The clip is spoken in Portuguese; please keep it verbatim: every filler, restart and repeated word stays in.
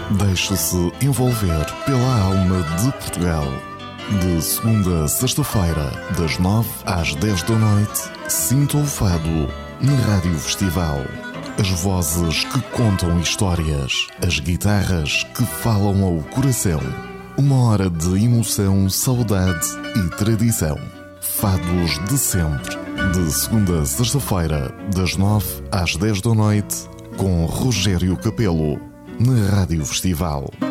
Deixe-se envolver pela alma de Portugal. De segunda a sexta-feira, das nove às dez da noite, sinta o fado na Rádio Festival. As vozes que contam histórias, as guitarras que falam ao coração. Uma hora de emoção, saudade e tradição. Fados de sempre. De segunda a sexta-feira, das nove às dez da noite, com Rogério Capelo, na Rádio Festival.